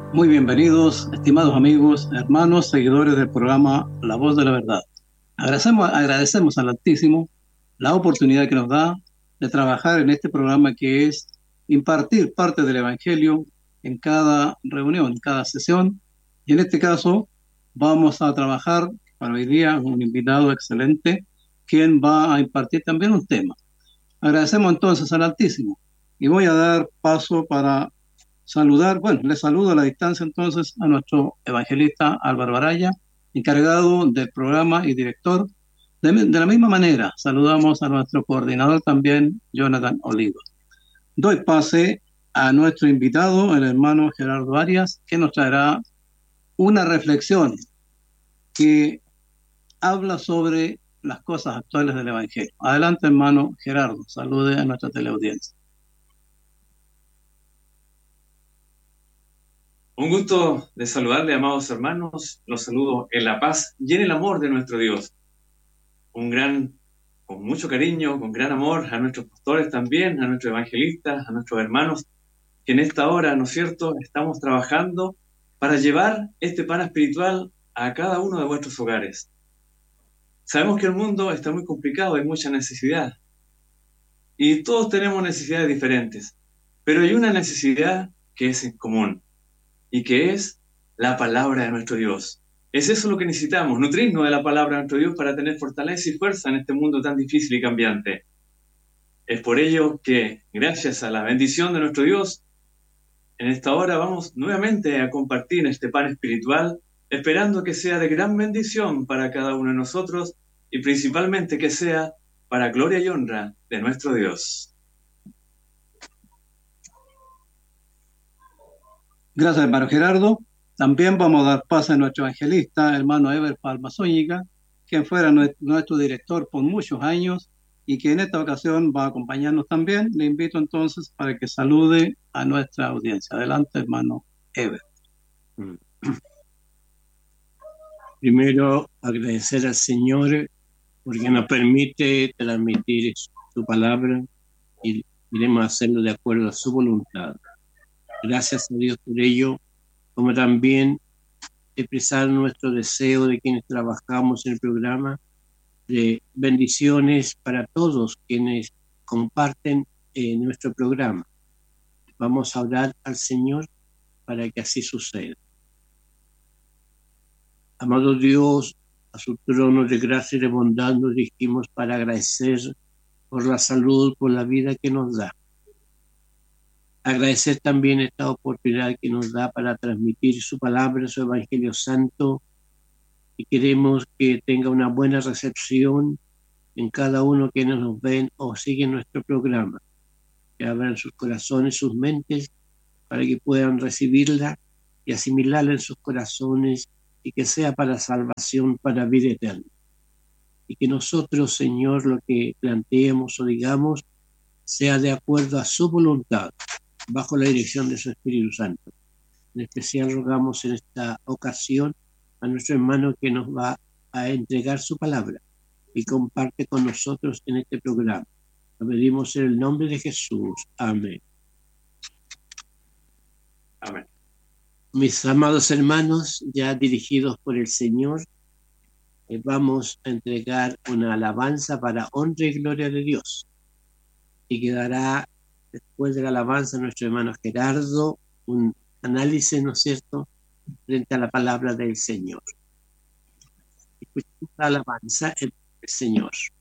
Muy bienvenidos, estimados amigos, hermanos, seguidores del programa La Voz de la Verdad. Agradecemos al Altísimo la oportunidad que nos da de trabajar en este programa que es impartir parte del Evangelio en cada reunión, en cada sesión. Y en este caso vamos a trabajar para hoy día un invitado excelente, quien va a impartir también un tema. Agradecemos entonces al Altísimo y voy a dar paso para le saludo a la distancia entonces a nuestro evangelista Álvaro Araya, encargado del programa y director. De la misma manera, saludamos a nuestro coordinador también, Jonathan Oliva. Doy pase a nuestro invitado, el hermano Gerardo Arias, que nos traerá una reflexión que habla sobre las cosas actuales del Evangelio. Adelante, hermano Gerardo, salude a nuestra teleaudiencia. Un gusto de saludarle, amados hermanos. Los saludo en la paz y en el amor de nuestro Dios. Con mucho cariño, con gran amor a nuestros pastores también, a nuestros evangelistas, a nuestros hermanos, que en esta hora, ¿no es cierto?, estamos trabajando para llevar este pan espiritual a cada uno de vuestros hogares. Sabemos que el mundo está muy complicado, hay mucha necesidad. Y todos tenemos necesidades diferentes, pero hay una necesidad que es en común, y que es la palabra de nuestro Dios. Es eso lo que necesitamos, nutrirnos de la palabra de nuestro Dios para tener fortaleza y fuerza en este mundo tan difícil y cambiante. Es por ello que, gracias a la bendición de nuestro Dios, en esta hora vamos nuevamente a compartir este pan espiritual, esperando que sea de gran bendición para cada uno de nosotros y principalmente que sea para gloria y honra de nuestro Dios. Gracias, hermano Gerardo. También vamos a dar paso a nuestro evangelista, hermano Ever Palma Zúñiga, quien fuera nuestro director por muchos años y que en esta ocasión va a acompañarnos también. Le invito entonces para que salude a nuestra audiencia. Adelante, hermano Ever. Primero, agradecer al Señor porque nos permite transmitir su palabra y queremos hacerlo de acuerdo a su voluntad. Gracias a Dios por ello, como también expresar nuestro deseo de quienes trabajamos en el programa, de bendiciones para todos quienes comparten nuestro programa. Vamos a orar al Señor para que así suceda. Amado Dios, a su trono de gracia y de bondad nos dirigimos para agradecer por la salud, por la vida que nos da. Agradecer también esta oportunidad que nos da para transmitir su palabra, su Evangelio Santo, y queremos que tenga una buena recepción en cada uno que nos ven o siguen nuestro programa, que abran sus corazones, sus mentes, para que puedan recibirla y asimilarla en sus corazones y que sea para salvación, para vida eterna. Y que nosotros, Señor, lo que planteemos o digamos, sea de acuerdo a su voluntad, bajo la dirección de su Espíritu Santo. En especial rogamos en esta ocasión a nuestro hermano que nos va a entregar su palabra y comparte con nosotros en este programa. Lo pedimos en el nombre de Jesús. Amén. Amén. Mis amados hermanos, ya dirigidos por el Señor, vamos a entregar una alabanza para honra y gloria de Dios. Y quedará después de la alabanza nuestro hermano Gerardo un análisis, ¿no es cierto?, frente a la palabra del Señor. Escuchemos la alabanza del Señor.